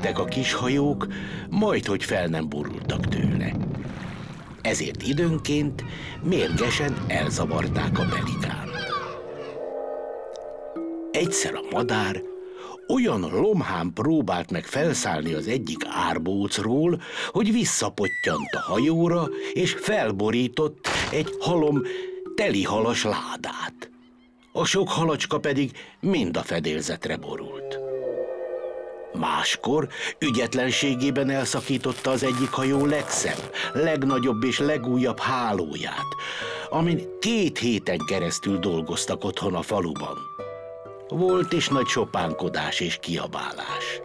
jöttek a kis hajók, majdhogy fel nem borultak tőle. Ezért időnként mérgesen elzavarták a pelikánt. Egyszer a madár olyan lomhán próbált meg felszállni az egyik árbócról, hogy visszapottyant a hajóra, és felborított egy halom telihalas ládát. A sok halacska pedig mind a fedélzetre borult. Máskor ügyetlenségében elszakította az egyik hajó legszebb, legnagyobb és legújabb hálóját, amin 2 héten keresztül dolgoztak otthon a faluban. Volt is nagy sopánkodás és kiabálás.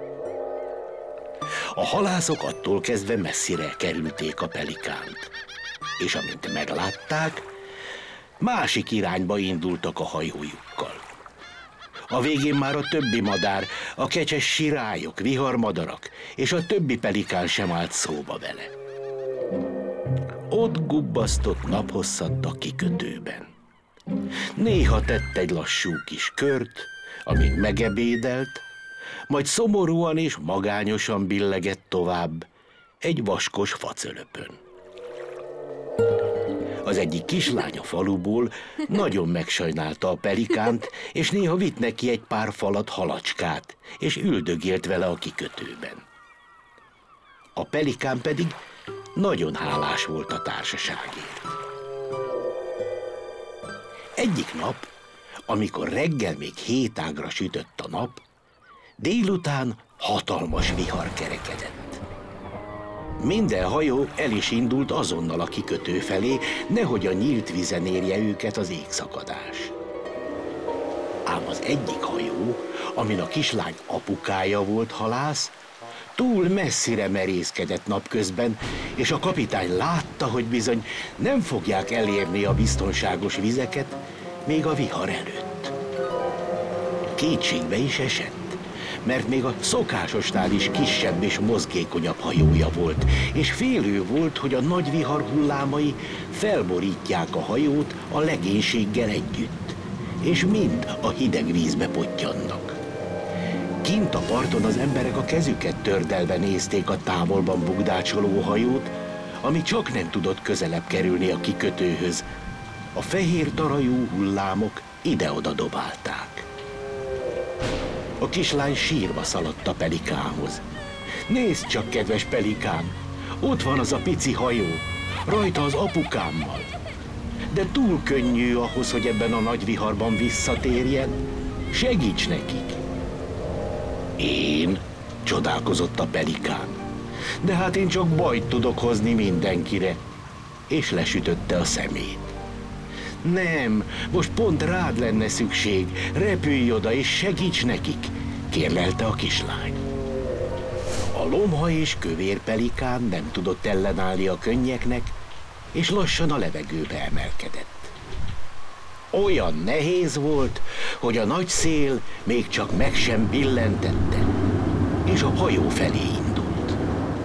A halászok attól kezdve messzire kerülték a pelikánt, és amint meglátták, másik irányba indultak a hajójukkal. A végén már a többi madár, a kecses sirályok, viharmadarak és a többi pelikán sem állt szóba vele. Ott gubbasztott naphosszat a kikötőben. Néha tett egy lassú kis kört, amíg megebédelt, majd szomorúan és magányosan billegett tovább egy vaskos facölöpön. Az egyik kislány a faluból nagyon megsajnálta a pelikánt, és néha vitt neki egy pár falat halacskát, és üldögélt vele a kikötőben. A pelikán pedig nagyon hálás volt a társaságért. Egyik nap, amikor reggel még 7 ágra sütött a nap, délután hatalmas vihar kerekedett. Minden hajó el is indult azonnal a kikötő felé, nehogy a nyílt vízen érje őket az égszakadás. Ám az egyik hajó, amin a kislány apukája volt halász, túl messzire merészkedett napközben, és a kapitány látta, hogy bizony nem fogják elérni a biztonságos vizeket még a vihar előtt. Kétségbe is esett, mert még a szokásosnál is kisebb és mozgékonyabb hajója volt, és félő volt, hogy a nagy vihar hullámai felborítják a hajót a legénységgel együtt, és mind a hideg vízbe pottyannak. Kint a parton az emberek a kezüket tördelve nézték a távolban bugdácsoló hajót, ami csak nem tudott közelebb kerülni a kikötőhöz. A fehér tarajú hullámok ide-oda dobálták. A kislány sírva szaladt a pelikánhoz. Nézd csak, kedves pelikán, ott van az a pici hajó, rajta az apukámmal. De túl könnyű ahhoz, hogy ebben a nagy viharban visszatérjen. Segíts nekik! Én? Csodálkozott a pelikán. De hát én csak bajt tudok hozni mindenkire. És lesütötte a szemét. Nem, most pont rád lenne szükség, repülj oda és segíts nekik, kérlelte a kislány. A lomha és kövér pelikán nem tudott ellenállni a könnyeknek, és lassan a levegőbe emelkedett. Olyan nehéz volt, hogy a nagy szél még csak meg sem billentette, és a hajó felé indult.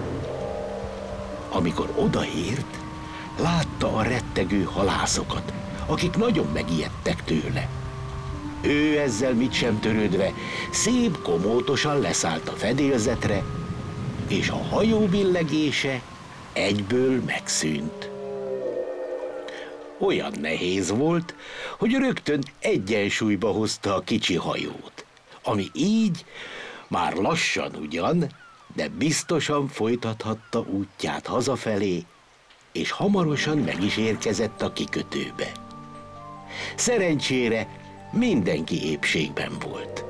Amikor odaért, látta a rettegő halászokat, akik nagyon megijedtek tőle. Ő ezzel mit sem törődve, szép komótosan leszállt a fedélzetre, és a hajó billegése egyből megszűnt. Olyan nehéz volt, hogy rögtön egyensúlyba hozta a kicsi hajót, ami így már lassan ugyan, de biztosan folytathatta útját hazafelé, és hamarosan meg is érkezett a kikötőbe. Szerencsére mindenki épségben volt.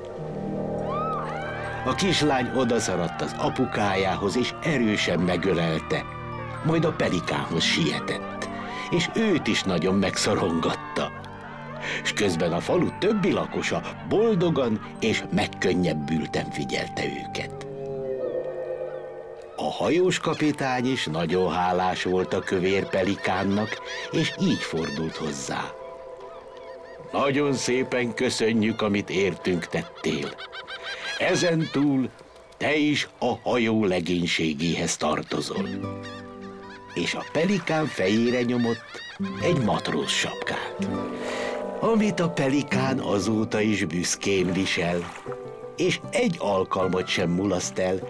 A kislány odaszaladt az apukájához, és erősen megölelte, majd a pelikánhoz sietett, és őt is nagyon megszorongatta. S közben a falu többi lakosa boldogan és megkönnyebbülten figyelte őket. A hajós kapitány is nagyon hálás volt a kövér pelikánnak, és így fordult hozzá. Nagyon szépen köszönjük, amit értünk tettél. Ezentúl te is a hajó legénységéhez tartozol. És a pelikán fejére nyomott egy matróz sapkát, amit a pelikán azóta is büszkén visel, és egy alkalmat sem mulaszt el,